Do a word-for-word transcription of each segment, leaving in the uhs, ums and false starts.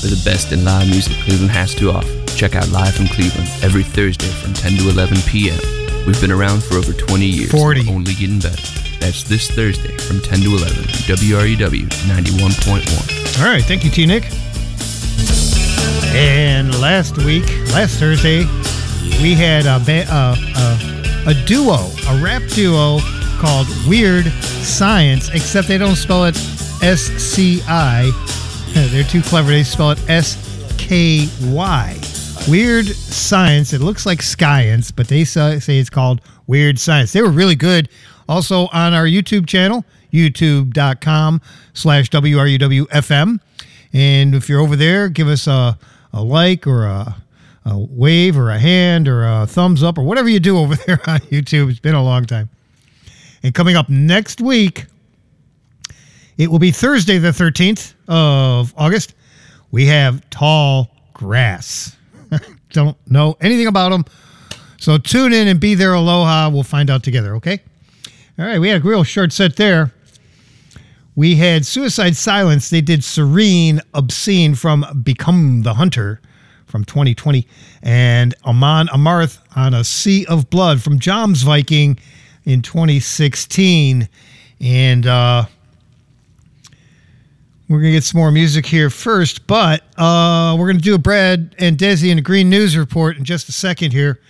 for the best in live music Cleveland has to offer. Check out Live from Cleveland every Thursday from ten to eleven p.m. We've been around for over twenty years. forty. And only getting better. That's this Thursday from ten to eleven on W R U W ninety-one point one. All right, thank you, T. Nick. And last week, last Thursday, we had a, ba- uh, uh, a duo, a rap duo called Weird Science, except they don't spell it S C I. They're too clever. They spell it S K Y. Weird Science. It looks like Science, but they say it's called Weird Science. They were really good. Also on our YouTube channel, youtube.com slash WRUWFM. And if you're over there, give us a, a like or a, a wave or a hand or a thumbs up or whatever you do over there on YouTube. It's been a long time. And coming up next week, it will be Thursday the thirteenth of August. We have Tall Grass. Don't know anything about them. So tune in and be there. Aloha. We'll find out together, okay? All right, we had a real short set there. We had Suicide Silence. They did Serene Obscene from Become the Hunter from twenty twenty. And Amon Amarth on A Sea of Blood from Joms Viking in twenty sixteen. And uh, we're going to get some more music here first. But uh, we're going to do a Brad and Desi and a Green News Report in just a second here.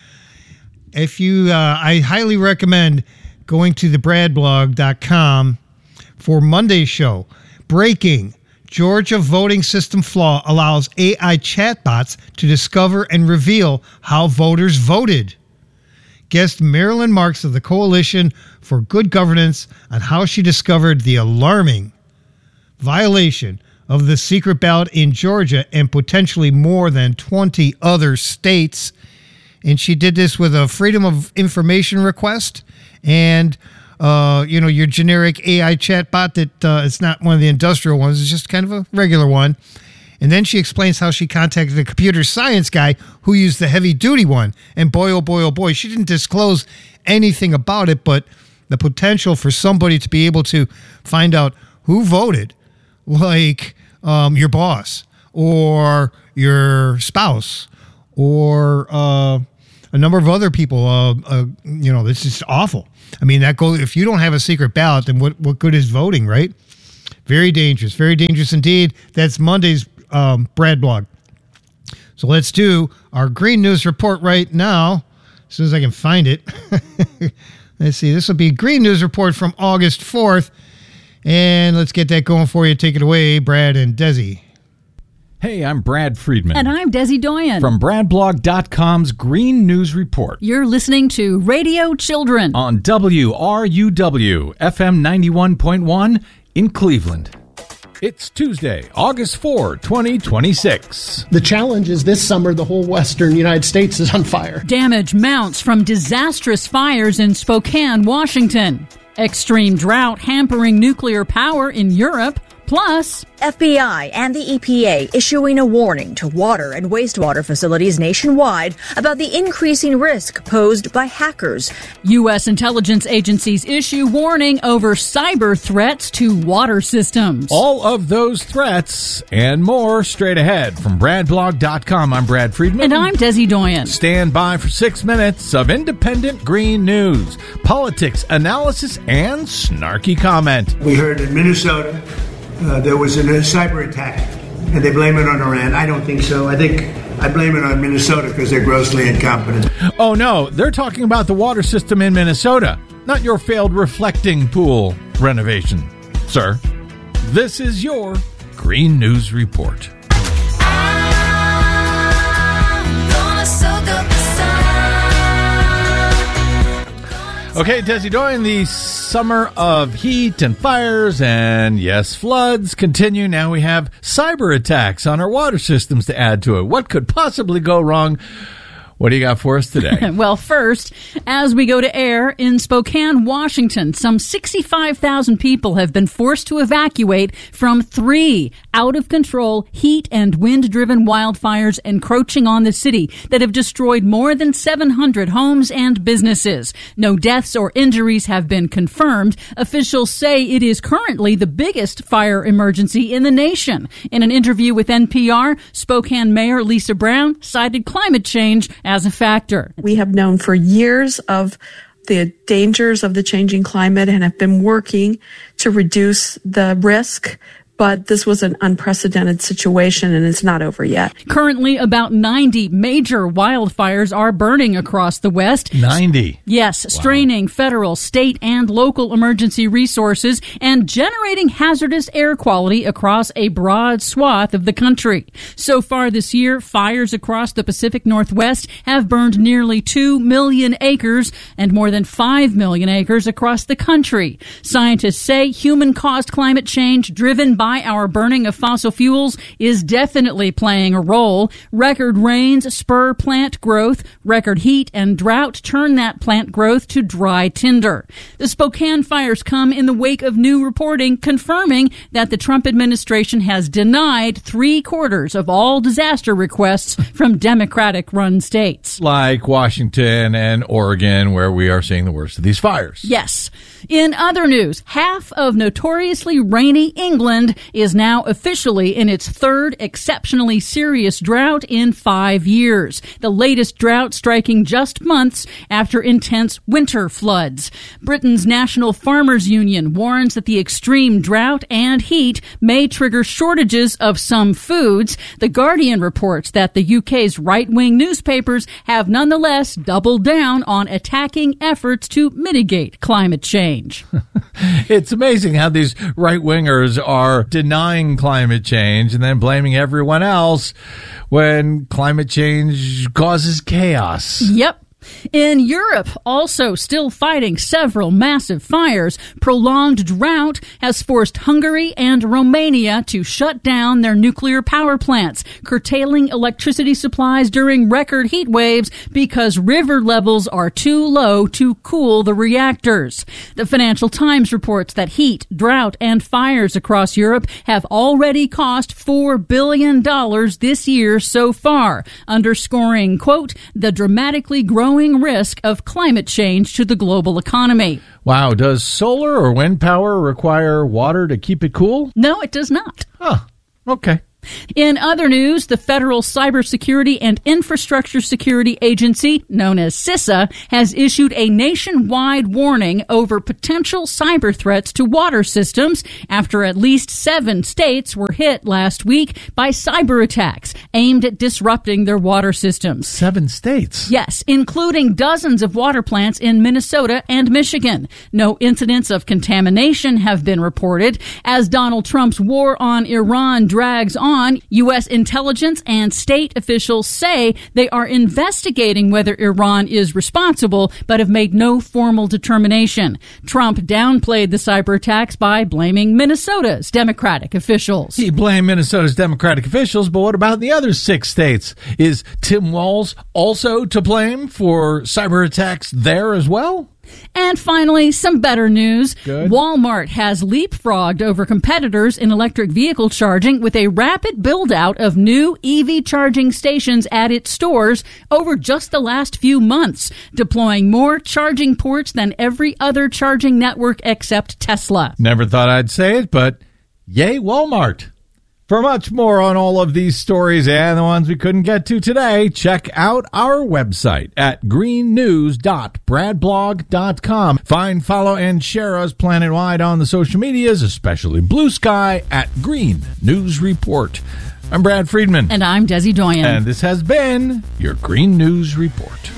If you, uh, I highly recommend going to the brad blog dot com for Monday's show. Breaking. Georgia voting system flaw allows A I chatbots to discover and reveal how voters voted. Guest Marilyn Marks of the Coalition for Good Governance on how she discovered the alarming violation of the secret ballot in Georgia and potentially more than twenty other states. And she did this with a Freedom of Information request and Uh, you know, your generic A I chatbot that uh, it's not one of the industrial ones. It's just kind of a regular one. And then she explains how she contacted a computer science guy who used the heavy-duty one. And boy, oh boy, oh boy, she didn't disclose anything about it, but the potential for somebody to be able to find out who voted, like um, your boss or your spouse or uh, a number of other people, uh, uh, you know, this is awful. I mean, that goes, if you don't have a secret ballot, then what, what good is voting, right? Very dangerous. Very dangerous indeed. That's Monday's um, Brad blog. So let's do our Green News Report right now, as soon as I can find it. Let's see. This will be Green News Report from August fourth. And let's get that going for you. Take it away, Brad and Desi. Hey, I'm Brad Friedman. And I'm Desi Doyen. From brad blog dot com's Green News Report. You're listening to Radio Children on W R U W F M ninety-one point one in Cleveland. It's Tuesday, August fourth, twenty twenty-six. The challenge is this summer the whole western United States is on fire. Damage mounts from disastrous fires in Spokane, Washington. Extreme drought hampering nuclear power in Europe. Plus, F B I and the E P A issuing a warning to water and wastewater facilities nationwide about the increasing risk posed by hackers. U S intelligence agencies issue warning over cyber threats to water systems. All of those threats and more straight ahead from brad blog dot com. I'm Brad Friedman. And I'm Desi Doyen. Stand by for six minutes of independent green news, politics, analysis, and snarky comment. We heard in Minnesota Uh, there was a cyber attack, and they blame it on Iran. I don't think so. I think I blame it on Minnesota because they're grossly incompetent. Oh, no. They're talking about the water system in Minnesota, not your failed reflecting pool renovation, sir. This is your Green News Report. Okay, Desi Doyen, the summer of heat and fires and, yes, floods continue. Now we have cyber attacks on our water systems to add to it. What could possibly go wrong What do you got for us today? Well, first, as we go to air, in Spokane, Washington, some sixty-five thousand people have been forced to evacuate from three out-of-control heat and wind-driven wildfires encroaching on the city that have destroyed more than seven hundred homes and businesses. No deaths or injuries have been confirmed. Officials say it is currently the biggest fire emergency in the nation. In an interview with N P R, Spokane Mayor Lisa Brown cited climate change as a factor. We have known for years of the dangers of the changing climate and have been working to reduce the risk. But this was an unprecedented situation, and it's not over yet. Currently, about ninety major wildfires are burning across the West. ninety? Yes, wow. Straining federal, state, and local emergency resources and generating hazardous air quality across a broad swath of the country. So far this year, fires across the Pacific Northwest have burned nearly two million acres and more than five million acres across the country. Scientists say human-caused climate change driven by our burning of fossil fuels is definitely playing a role. Record rains spur plant growth. Record heat and drought turn that plant growth to dry tinder. The Spokane fires come in the wake of new reporting confirming that the Trump administration has denied three quarters of all disaster requests from Democratic-run states. Like Washington and Oregon, where we are seeing the worst of these fires. Yes. In other news, half of notoriously rainy England is now officially in its third exceptionally serious drought in five years. The latest drought striking just months after intense winter floods. Britain's National Farmers Union warns that the extreme drought and heat may trigger shortages of some foods. The Guardian reports that the U K's right-wing newspapers have nonetheless doubled down on attacking efforts to mitigate climate change. It's amazing how these right-wingers are denying climate change and then blaming everyone else when climate change causes chaos. Yep. In Europe, also still fighting several massive fires, prolonged drought has forced Hungary and Romania to shut down their nuclear power plants, curtailing electricity supplies during record heat waves because river levels are too low to cool the reactors. The Financial Times reports that heat, drought, and fires across Europe have already cost four billion dollars this year so far, underscoring, quote, the dramatically growing risk of climate change to the global economy. Wow. Does solar or wind power require water to keep it cool? No, it does not. Oh, okay. In other news, the Federal Cybersecurity and Infrastructure Security Agency, known as CISA, has issued a nationwide warning over potential cyber threats to water systems after at least seven states were hit last week by cyber attacks aimed at disrupting their water systems. Seven states? Yes, including dozens of water plants in Minnesota and Michigan. No incidents of contamination have been reported. As Donald Trump's war on Iran drags on, On, U S intelligence and state officials say they are investigating whether Iran is responsible, but have made no formal determination. Trump downplayed the cyber attacks by blaming Minnesota's Democratic officials. He blamed Minnesota's Democratic officials, but what about the other six states? Is Tim Walz also to blame for cyber attacks there as well? And finally, some better news. Good. Walmart has leapfrogged over competitors in electric vehicle charging with a rapid build-out of new E V charging stations at its stores over just the last few months, deploying more charging ports than every other charging network except Tesla. Never thought I'd say it, but yay, Walmart. For much more on all of these stories and the ones we couldn't get to today, check out our website at green news dot brad blog dot com. Find, follow, and share us planet-wide on the social medias, especially Blue Sky at Green News Report. I'm Brad Friedman. And I'm Desi Doyen. And this has been your Green News Report.